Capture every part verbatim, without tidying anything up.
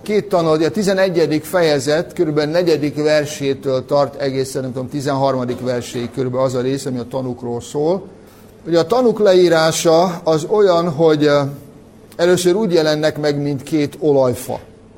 két tanú, a tizenegyedik fejezet körülbelül negyedik versétől tart egészen, nem tudom, tizenharmadik verséig körülbelül az a rész, ami a tanúkról szól. Ugye a tanúk leírása az olyan, hogy először úgy jelennek meg, mint két olajfa.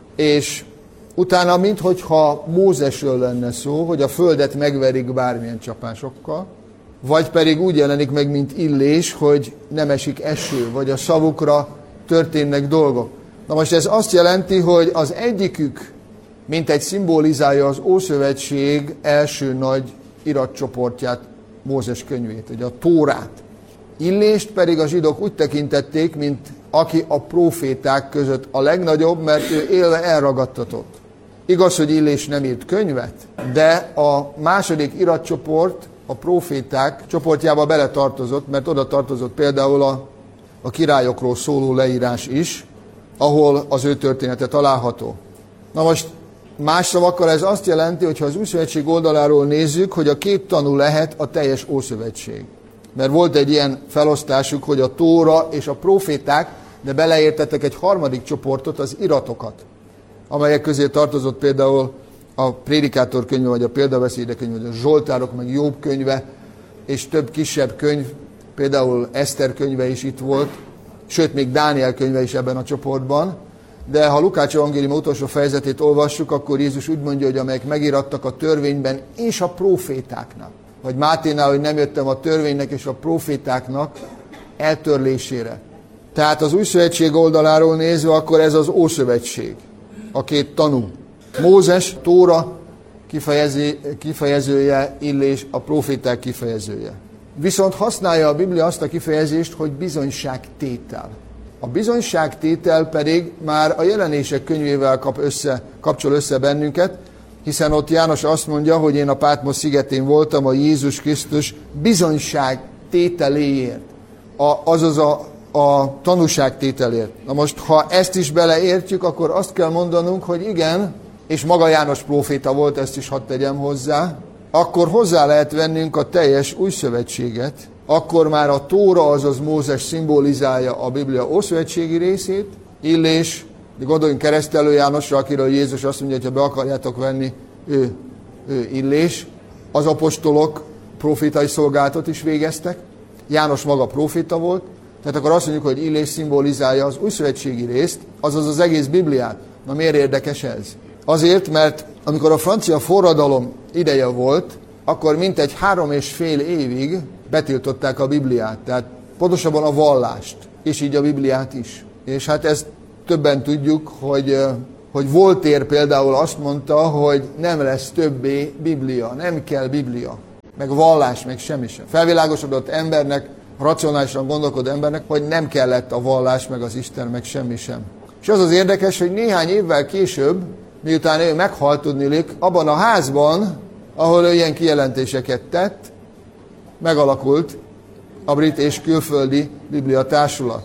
És utána, minthogyha Mózesről lenne szó, hogy a földet megverik bármilyen csapásokkal, vagy pedig úgy jelenik meg, mint Illés, hogy nem esik eső, vagy a szavukra történnek dolgok. Na most ez azt jelenti, hogy az egyikük mintegy szimbolizálja az Ószövetség első nagy iratcsoportját, Mózes könyvét, ugye a Tórát. Illést pedig a zsidók úgy tekintették, mint aki a próféták között a legnagyobb, mert ő élve elragadtatott. Igaz, hogy Illés nem írt könyvet, de a második iratcsoport, a próféták csoportjába beletartozott, mert oda tartozott például a, a királyokról szóló leírás is, ahol az ő története található. Na most más szavakkal ez azt jelenti, hogy ha az Újszövetség oldaláról nézzük, hogy a két tanú lehet a teljes Ószövetség. Mert volt egy ilyen felosztásuk, hogy a Tóra és a próféták, de beleértettek egy harmadik csoportot, az iratokat, amelyek közé tartozott például a Prédikátor könyve, vagy a Példabeszédek könyve, vagy a Zsoltárok, meg Jobb könyve, és több kisebb könyv, például Eszter könyve is itt volt, sőt, még Dániel könyve is ebben a csoportban. De ha Lukács evangélium utolsó fejezetét olvassuk, akkor Jézus úgy mondja, hogy amelyek megirattak a törvényben és a prófétáknak, vagy Máténál, hogy nem jöttem a törvénynek és a prófétáknak eltörlésére. Tehát az Újszövetség oldaláról nézve, akkor ez az Ószövetség, a két tanú. Mózes, Tóra kifejező, kifejezője, Illés a próféták kifejezője. Viszont használja a Biblia azt a kifejezést, hogy bizonyságtétel. A bizonyságtétel pedig már a Jelenések könyvével kap össze, kapcsol össze bennünket, hiszen ott János azt mondja, hogy én a Pátmos szigetén voltam a Jézus Krisztus bizonyságtételéért, a, azaz a, a tanúságtételért. Na most, ha ezt is beleértjük, akkor azt kell mondanunk, hogy igen, és maga János próféta volt, ezt is hadd tegyem hozzá, akkor hozzá lehet vennünk a teljes Újszövetséget, akkor már a Tóra, azaz Mózes szimbolizálja a Biblia ószövetségi részét, Illés, gondoljunk Keresztelő Jánosra, akiről Jézus azt mondja, hogy ha be akarjátok venni, ő, ő Illés. Az apostolok profétai szolgálatot is végeztek, János maga proféta volt, tehát akkor azt mondjuk, hogy Illés szimbolizálja az újszövetségi részt, azaz az egész Bibliát. Na miért érdekes ez? Azért, mert amikor a francia forradalom ideje volt, akkor mintegy három és fél évig betiltották a Bibliát, tehát pontosabban a vallást, és így a Bibliát is. És hát ezt többen tudjuk, hogy, hogy Voltaire például azt mondta, hogy nem lesz többé Biblia, nem kell Biblia, meg vallás, meg semmi sem. Felvilágosodott embernek, racionálisan gondolkodó embernek, hogy nem kellett a vallás, meg az Isten, meg semmi sem. És az az érdekes, hogy néhány évvel később, miután ő meghalt, tudniillik, abban a házban, ahol ő ilyen kijelentéseket tett, megalakult a brit és külföldi Biblia társulat.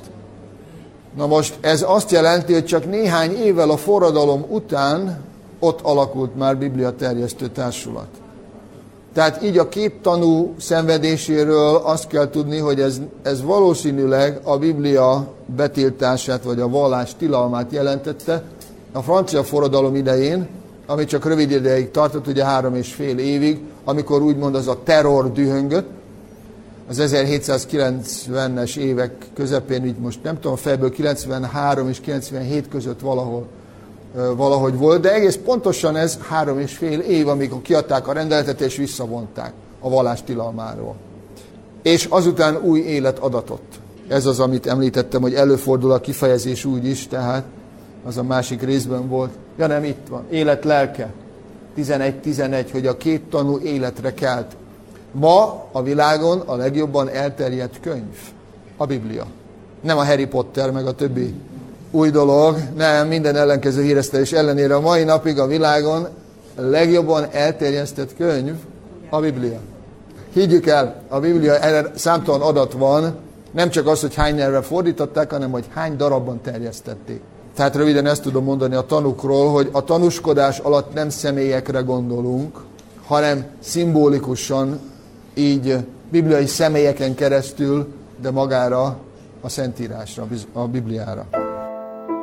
Na most ez azt jelenti, hogy csak néhány évvel a forradalom után ott alakult már Biblia terjesztő társulat. Tehát így a két tanú szenvedéséről azt kell tudni, hogy ez, ez valószínűleg a Biblia betiltását vagy a vallás tilalmát jelentette a francia forradalom idején, ami csak rövid ideig tartott, ugye három és fél évig, amikor úgymond az a terror dühöngött. Az ezerhétszázkilencvenes évek közepén, így most nem tudom, fejből kilencvenhárom és kilencvenhét között valahol, valahogy volt, de egész pontosan ez három és fél év, amikor kiadták a rendeletet és visszavonták a vallás tilalmáról. És azután új élet adatott. Ez az, amit említettem, hogy előfordul a kifejezés úgy is, tehát az a másik részben volt. Ja nem, itt van. Élet lelke. tizenegy tizenegy, hogy a két tanú életre kelt. Ma a világon a legjobban elterjedt könyv a Biblia. Nem a Harry Potter, meg a többi új dolog, nem, minden ellenkező híresztelés ellenére a mai napig a világon a legjobban elterjesztett könyv a Biblia. Higgyük el, a Biblia erre számtalan adat van, nem csak az, hogy hány nyelvre fordították, hanem hogy hány darabban terjesztették. Tehát röviden ezt tudom mondani a tanúkról, hogy a tanúskodás alatt nem személyekre gondolunk, hanem szimbolikusan, így bibliai személyeken keresztül, de magára a Szentírásra, a Bibliára.